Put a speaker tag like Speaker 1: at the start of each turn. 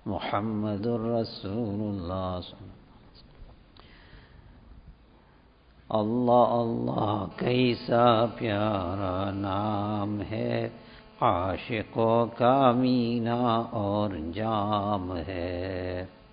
Speaker 1: मुहम्मदुर रसूलुल्लाह। अल्लाह अल्लाह कैसा प्यारा नाम है, आशिकों का मीना और जाम है।